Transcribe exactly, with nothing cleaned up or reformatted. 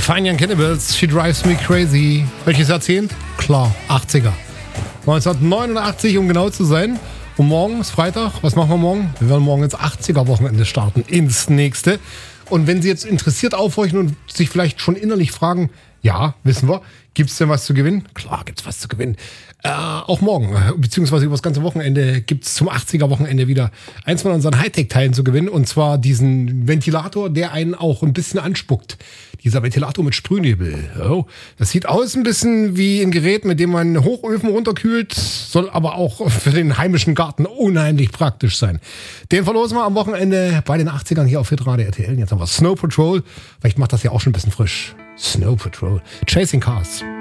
Fine Young Cannibals, She Drives Me Crazy. Welches Jahrzehnt? Klar, achtziger. neunzehnhundertneunundachtzig, um genau zu sein. Und morgen ist Freitag. Was machen wir morgen? Wir werden morgen ins achtziger-Wochenende starten, ins nächste. Und wenn Sie jetzt interessiert aufhorchen und sich vielleicht schon innerlich fragen, ja, wissen wir, gibt es denn was zu gewinnen? Klar, gibt es was zu gewinnen. Äh, auch morgen, beziehungsweise über das ganze Wochenende gibt es zum achtziger-Wochenende wieder eins von unseren Hightech-Teilen zu gewinnen. Und zwar diesen Ventilator, der einen auch ein bisschen anspuckt. Dieser Ventilator mit Sprühnebel. Oh, das sieht aus ein bisschen wie ein Gerät, mit dem man Hochöfen runterkühlt, soll aber auch für den heimischen Garten unheimlich praktisch sein. Den verlosen wir am Wochenende bei den achtzigern hier auf Hitradio R T L. Jetzt haben wir Snow Patrol. Vielleicht macht das ja auch schon ein bisschen frisch. Snow Patrol. Chasing Cars.